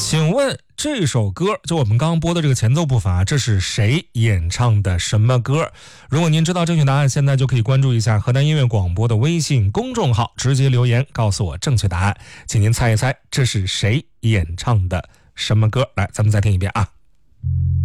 请问这首歌，就我们刚刚播的这个前奏部分啊，这是谁演唱的什么歌？如果您知道正确答案，现在就可以关注一下河南音乐广播的微信公众号，直接留言告诉我正确答案。请您猜一猜，这是谁演唱的什么歌？来，咱们再听一遍啊。